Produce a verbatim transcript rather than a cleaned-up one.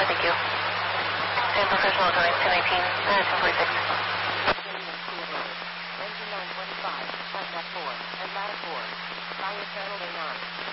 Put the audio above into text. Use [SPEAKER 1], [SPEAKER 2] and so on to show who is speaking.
[SPEAKER 1] Alright, thank you. And professional time, ten eighteen, uh, ten forty-six.
[SPEAKER 2] Engine nine twenty-five, contact four, and ladder four. Fire channel A nine.